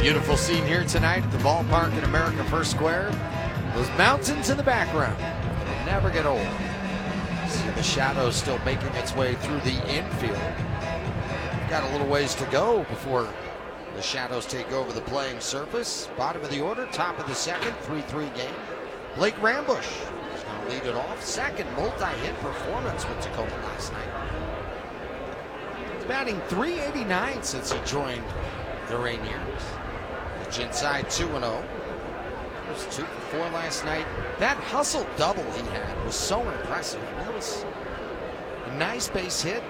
Beautiful scene here tonight at the ballpark in America First Square. Those mountains in the background, it'll never get old. See the shadows still making its way through the infield. Got a little ways to go before the shadows take over the playing surface. Bottom of the order, top of the second, 3-3 game. Blake Rambusch is going to lead it off. Second multi-hit performance with Tacoma last night. He's batting .389 since he joined the Rainiers. Pitch inside 2-0. Was 2 for 4 last night. That hustle double he had was so impressive. That was a nice base hit.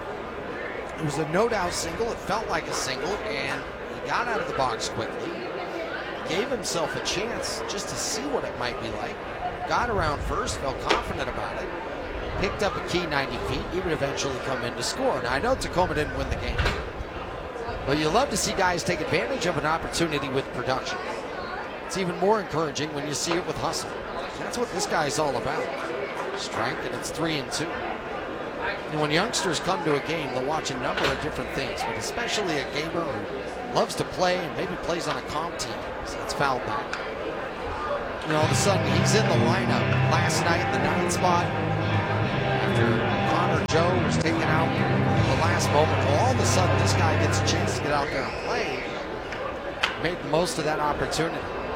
It was a no-doubt single. It felt like a single, and he got out of the box quickly. Gave himself a chance just to see what it might be like. Got around first, felt confident about it. Picked up a key 90 feet. He would eventually come in to score. Now, I know Tacoma didn't win the game, but you love to see guys take advantage of an opportunity with production. It's even more encouraging when you see it with hustle. That's what this guy is all about. Strike, and it's 3-2. And when youngsters come to a game, they'll watch a number of different things, but especially a gamer who loves to play and maybe plays on a comp team. So it's foul back. And all of a sudden, he's in the lineup last night in the 9th spot after Connor Joe was taken out in the last moment. Well, all of a sudden, this guy gets a chance to get out there and play. Made the most of that opportunity.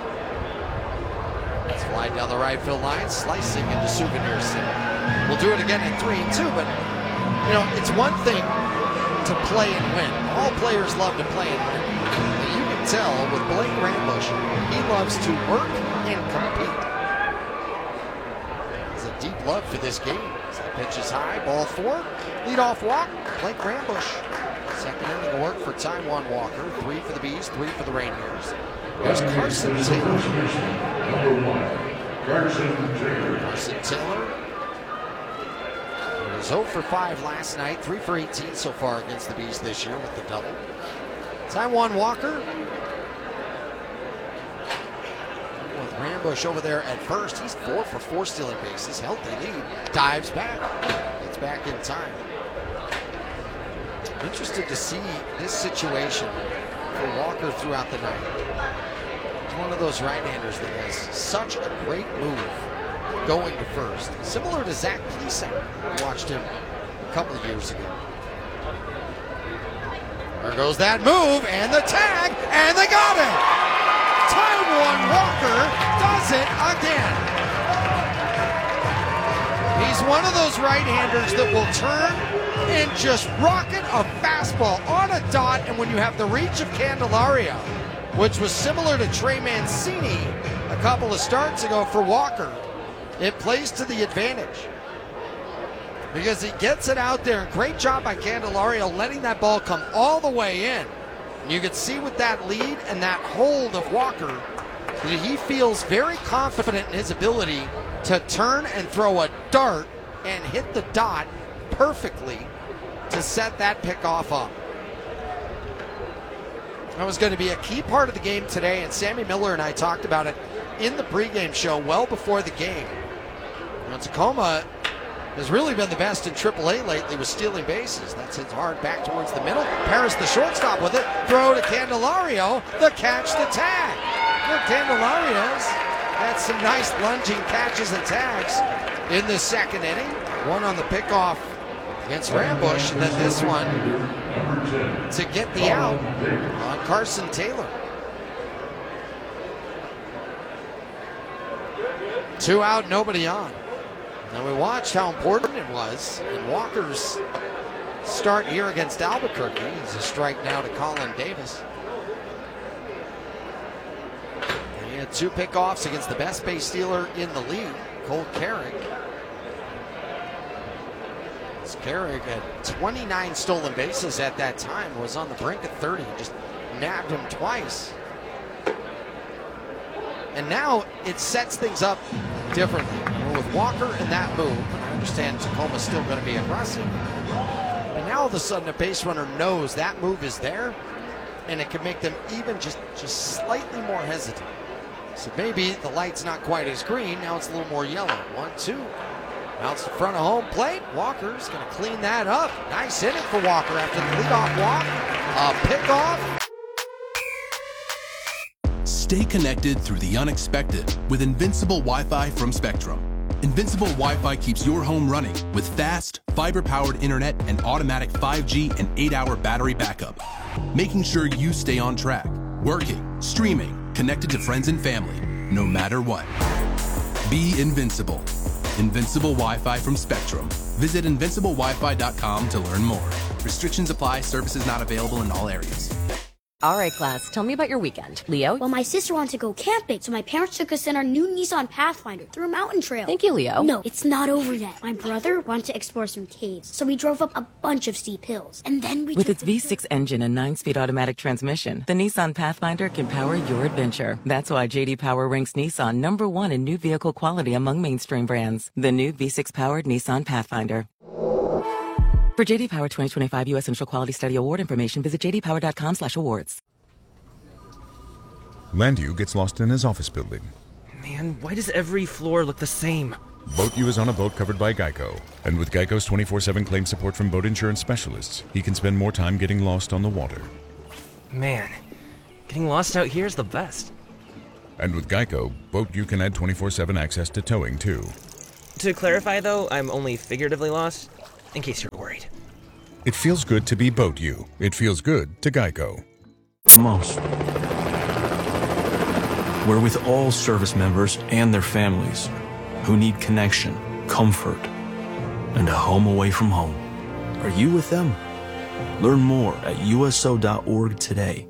Let's fly down the right field line, slicing into Souvenir City. We'll do it again at 3-2, but you know, it's one thing to play and win. All players love to play and win. And you can tell with Blake Rambusch, he loves to work and compete. There's a deep love for this game. That pitch is high, ball 4. Leadoff walk, Blake Rambusch. Second inning of work for Taijuan Walker. 3 for the Bees, 3 for the Rainiers. There's Carson Taylor. Carson Taylor was 0 for 5 last night, 3 for 18 so far against the Bees this year with the double. Taijuan Walker with Rambusch over there at first. He's 4 for 4 stealing bases, healthy lead, dives back, gets back in time. I'm interested to see this situation for Walker throughout the night. He's one of those right-handers that has such a great move going to first. Similar to Zach Plesac. I watched him a couple of years ago. There goes that move, and the tag, and they got it! Taijuan Walker does it again. He's one of those right-handers that will turn and just rocket a fastball on a dot, and when you have the reach of Candelario, which was similar to Trey Mancini a couple of starts ago for Walker, it plays to the advantage because he gets it out there. Great job by Candelario letting that ball come all the way in. And you can see with that lead and that hold of Walker that he feels very confident in his ability to turn and throw a dart and hit the dot perfectly to set that pickoff up. That was going to be a key part of the game today, and Sammy Miller and I talked about it in the pregame show well before the game. Now, Tacoma has really been the best in AAA lately with stealing bases. That's hit hard back towards the middle. Paris, the shortstop, with it. Throw to Candelario. The catch, the tag. Well, Candelario's had some nice lunging catches and tags in the second inning. One on the pickoff against Rambusch, and then this one to get the out on Carson Taylor. 2 out, nobody on. Now we watched how important it was in Walker's start here against Albuquerque. It's a strike now to Colin Davis. And he had 2 pickoffs against the best base stealer in the league, Cole Carrick. Carrick had 29 stolen bases at that time, was on the brink of 30, just nabbed him twice. And now it sets things up differently. With Walker and that move, I understand Tacoma's still going to be aggressive. And now all of a sudden a base runner knows that move is there, and it can make them even just slightly more hesitant. So maybe the light's not quite as green, now it's a little more yellow. 1-2. Bounce to front of home plate. Walker's going to clean that up. Nice inning for Walker after the leadoff walk. A pickoff. Stay connected through the unexpected with Invincible Wi-Fi from Spectrum. Invincible Wi-Fi keeps your home running with fast, fiber-powered internet and automatic 5G and 8-hour battery backup, making sure you stay on track, working, streaming, connected to friends and family, no matter what. Be invincible. Invincible Wi-Fi from Spectrum. Visit invinciblewifi.com to learn more. Restrictions apply. Services not available in all areas. All right, class, tell me about your weekend. Leo? Well, my sister wanted to go camping, so my parents took us in our new Nissan Pathfinder through a mountain trail. Thank you, Leo. No, it's not over yet. My brother wanted to explore some caves, so we drove up a bunch of steep hills. And then we With its V6 engine and 9-speed automatic transmission, the Nissan Pathfinder can power your adventure. That's why J.D. Power ranks Nissan #1 in new vehicle quality among mainstream brands. The new V6-powered Nissan Pathfinder. For J.D. Power 2025 U.S. Central Quality Study Award information, visit jdpower.com/awards. Landu gets lost in his office building. Man, why does every floor look the same? BoatU is on a boat covered by Geico. And with Geico's 24/7 claim support from boat insurance specialists, he can spend more time getting lost on the water. Man, getting lost out here is the best. And with Geico, BoatU can add 24/7 access to towing, too. To clarify, though, I'm only figuratively lost, in case you're worried. It feels good to be BoatU. It feels good to Geico. Most. We're with all service members and their families who need connection, comfort, and a home away from home. Are you with them? Learn more at uso.org today.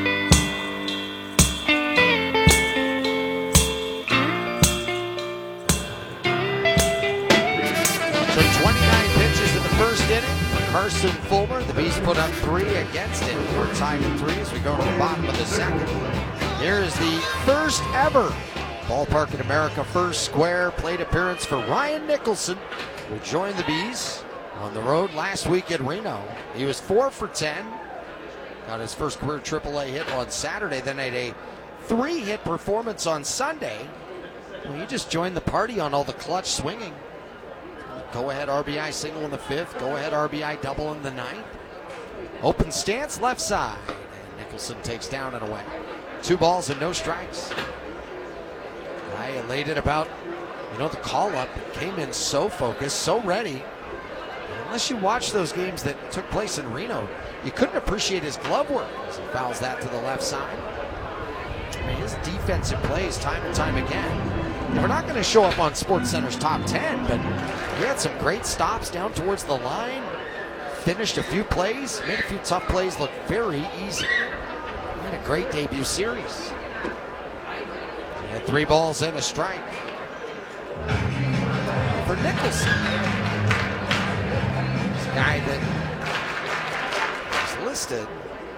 So 29 pitches in the first inning for Carson Fulmer. The Bees put up 3 against him. We're tied at 3 as we go to the bottom of the second. Here is the first ever Ballpark in America First Square plate appearance for Ryan Nicholson, who joined the Bees on the road last week at Reno. He was 4 for 10. Got his first career AAA hit on Saturday, then had a 3-hit performance on Sunday. Well, he just joined the party on all the clutch swinging. Go-ahead RBI single in the 5th, go-ahead RBI double in the 9th. Open stance left side, and Nicholson takes down and away. 2 balls and no strikes. Guy elated about, the call-up. Came in so focused, so ready. And unless you watch those games that took place in Reno, you couldn't appreciate his glove work as he fouls that to the left side. I mean, his defensive plays time and time again. We're not going to show up on SportsCenter's top 10, but he had some great stops down towards the line. Finished a few plays, made a few tough plays look very easy. He had a great debut series. He had 3 balls and a strike for Nicholson. This guy that is listed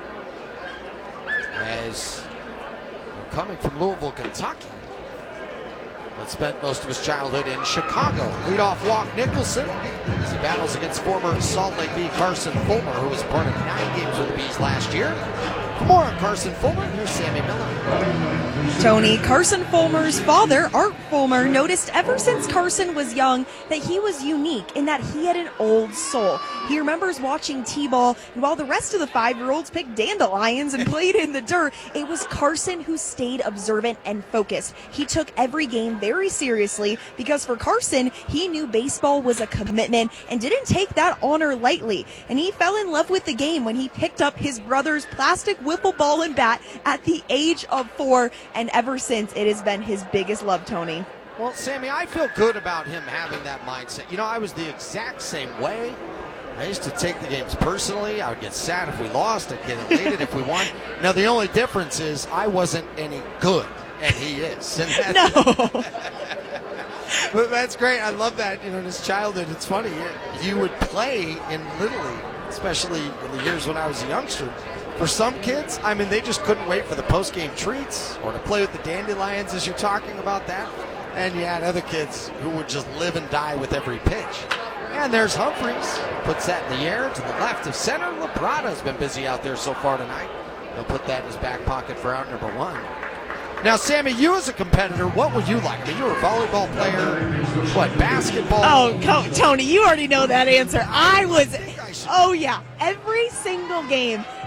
as coming from Louisville, Kentucky, but spent most of his childhood in Chicago. Leadoff walk Nicholson as he battles against former Salt Lake Bee Carson Fulmer, who was part of 9 games with the Bees last year. For more on Carson Fulmer, here's Sammy Miller. Tony, Carson Fulmer's father, Art Fulmer, noticed ever since Carson was young that he was unique in that he had an old soul. He remembers watching T-ball, and while the rest of the 5-year-olds picked dandelions and played in the dirt, it was Carson who stayed observant and focused. He took every game very seriously because for Carson, he knew baseball was a commitment and didn't take that honor lightly. And he fell in love with the game when he picked up his brother's plastic wiffle ball and bat at the age of 4, and ever since, it has been his biggest love, Tony. Well, Sammy, I feel good about him having that mindset. I was the exact same way. I used to take the games personally. I would get sad if we lost. I'd get elated if we won. Now, the only difference is I wasn't any good, and he is. And No. But that's great. I love that. In his childhood, it's funny. You would play in Little League, especially in the years when I was a youngster. For some kids, they just couldn't wait for the post-game treats or to play with the dandelions, as you're talking about that. And you had other kids who would just live and die with every pitch. And there's Humphreys. Puts that in the air to the left of center. Labrada's been busy out there so far tonight. He'll put that in his back pocket for out number 1. Now, Sammy, you as a competitor, what would you like? You were a volleyball player, basketball? Oh, Tony, you already know that answer. Oh, yeah. Every single game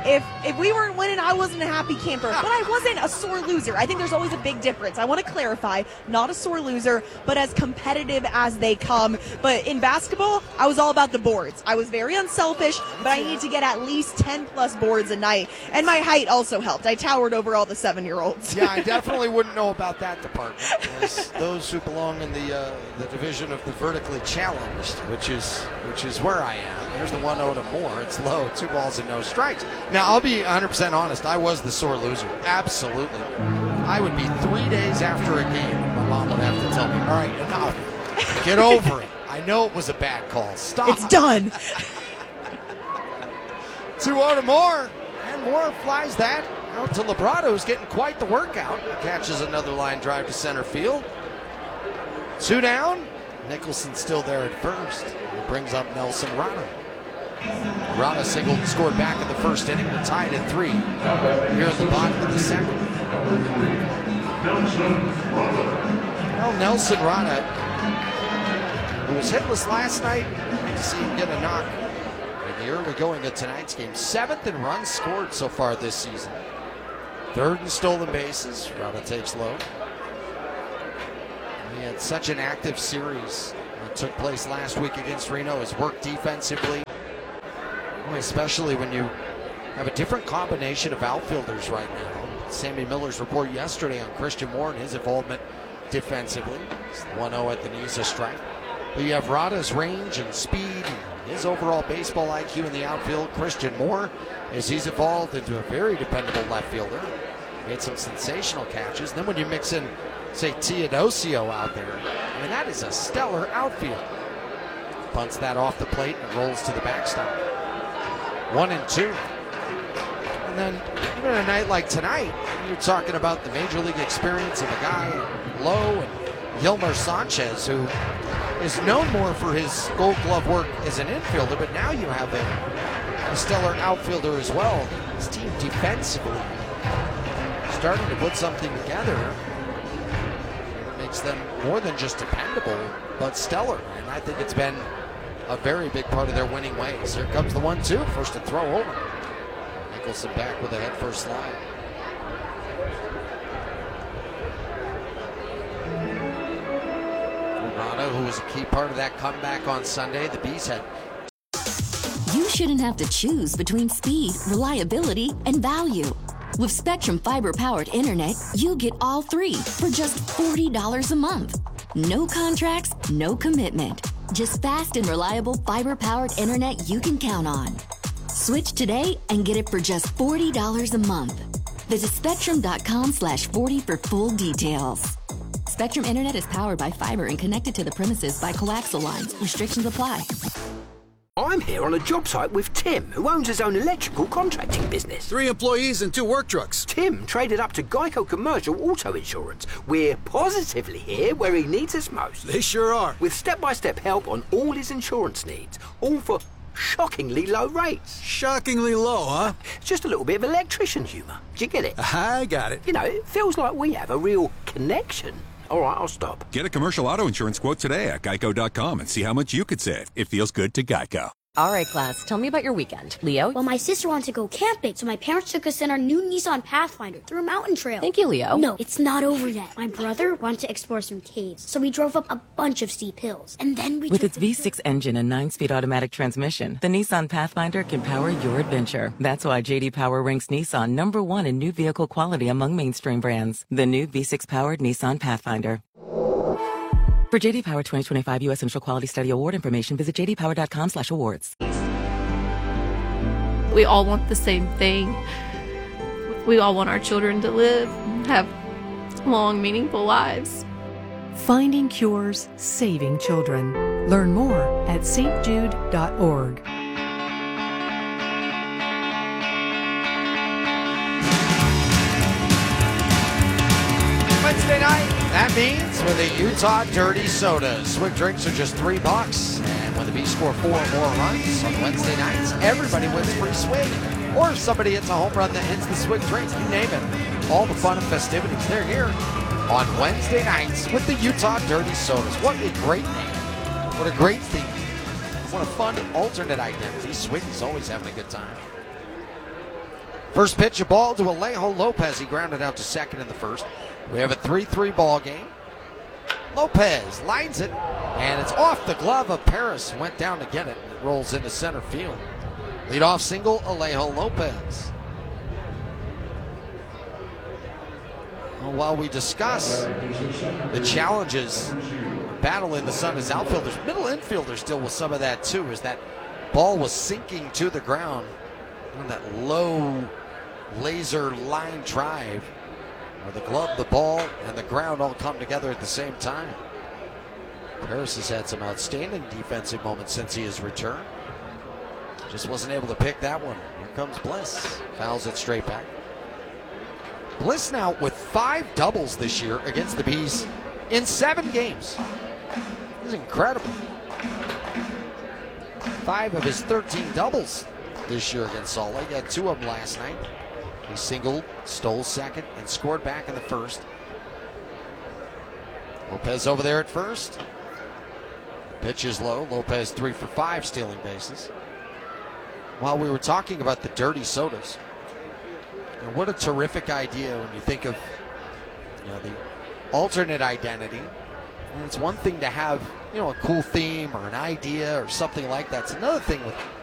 if we weren't winning, I wasn't a happy camper, but I wasn't a sore loser. I think there's always a big difference. I want to clarify, not a sore loser, but as competitive as they come. But in basketball, I was all about the boards. I was very unselfish, but I needed to get at least 10 plus boards a night. And my height also helped. I towered over all the 7-year-olds. Yeah, I definitely wouldn't know about that department. As those who belong in the division of the vertically challenged, which is where I am. Here's the 1-0 to Moore. It's low, 2 balls and no strikes. Now, I'll be 100% honest. I was the sore loser. Absolutely. I would be 3 days after a game. My mom would have to tell me, all right, enough. Get over it. I know it was a bad call. Stop. It's done. 2-0 to Moore. And Moore flies that out to Labrado, who's getting quite the workout. Catches another line drive to center field. 2 down. Nicholson still there at first. He brings up Nelson Rana. Rana singled and scored back in the first inning. We're tied at 3 here at the bottom of the second. Well, Nelson Rana, who was hitless last night, great to see him get a knock in the early going of tonight's game. 7th in runs scored so far this season. 3rd in stolen bases. Rana takes low. He had such an active series that took place last week against Reno. His work defensively, especially when you have a different combination of outfielders right now. Sammy Miller's report yesterday on Christian Moore and his involvement defensively. It's 1-0 at the knees, a strike. But you have Rada's range and speed and his overall baseball IQ in the outfield. Christian Moore, as he's evolved into a very dependable left fielder, made some sensational catches. Then when you mix in, say, Teodosio out there, I mean, that is a stellar outfield. Punts that off the plate and rolls to the backstop. 1-2. And then even a night like tonight, you're talking about the major league experience of a guy Lowe and Yilmer Sanchez, who is known more for his Gold Glove work as an infielder, but now you have a stellar outfielder as well. His team defensively starting to put something together that makes them more than just dependable, but stellar. And I think it's been a very big part of their winning ways. Here comes the 1-2, first to throw over. Nicholson back with a head first slide. Rana, who was a key part of that comeback on Sunday, the Bees had. You shouldn't have to choose between speed, reliability, and value. With Spectrum fiber-powered internet, you get all 3 for just $40 a month. No contracts, no commitment. Just fast and reliable fiber-powered internet you can count on. Switch today and get it for just $40 a month. Visit Spectrum.com/40 for full details. Spectrum Internet is powered by fiber and connected to the premises by coaxial lines. Restrictions apply. I'm here on a job site with Tim, who owns his own electrical contracting business. 3 employees and 2 work trucks. Tim traded up to Geico Commercial Auto Insurance. We're positively here where he needs us most. They sure are. With step-by-step help on all his insurance needs, all for shockingly low rates. Shockingly low, huh? Just a little bit of electrician humour. Do you get it? I got it. You know, it feels like we have a real connection. All right, I'll stop. Get a commercial auto insurance quote today at geico.com and see how much you could save. It feels good to Geico. All right, class, tell me about your weekend. Leo? Well, my sister wanted to go camping, so my parents took us in our new Nissan Pathfinder through a mountain trail. Thank you, Leo. No, it's not over yet. My brother wanted to explore some caves, so we drove up a bunch of steep hills. And then we With its V6 engine and 9-speed automatic transmission, the Nissan Pathfinder can power your adventure. That's why J.D. Power ranks Nissan #1 in new vehicle quality among mainstream brands. The new V6-powered Nissan Pathfinder. For J.D. Power 2025 U.S. Initial Quality Study Award information, visit jdpower.com/awards. We all want the same thing. We all want our children to live, have long, meaningful lives. Finding cures, saving children. Learn more at stjude.org. Wednesday night, that means with a Utah Dirty Soda. Swig drinks are just $3. And when the Bees score 4 or more runs on Wednesday nights, everybody wins free swig. Or if somebody hits a home run that hits the Swig drinks, you name it. All the fun and festivities, they're here on Wednesday nights with the Utah Dirty Sodas. What a great name. What a great theme. What a fun alternate identity. Swig is always having a good time. First pitch, a ball to Alejo Lopez. He grounded out to second in the first. We have a 3-3 ball game. Lopez lines it, and it's off the glove of Paris. Went down to get it. It rolls into center field. Leadoff single, Alejo Lopez. Well, while we discuss the challenges battling the Sun as outfielders, middle infielders deal with some of that too, as that ball was sinking to the ground on that low laser line drive where the glove, the ball, and the ground all come together at the same time. Paris has had some outstanding defensive moments since he has returned. Just wasn't able to pick that one. Here comes Bliss. Fouls it straight back. Bliss now with 5 doubles this year against the Bees in 7 games. This is incredible. 5 of his 13 doubles this year against Salt Lake. He had 2 of them last night. He singled, stole second, and scored back in the first. Lopez over there at first. Pitch is low. Lopez 3 for 5 stealing bases. While we were talking about the dirty sodas, and what a terrific idea when you think of the alternate identity. And it's one thing to have a cool theme or an idea or something like that. It's another thing with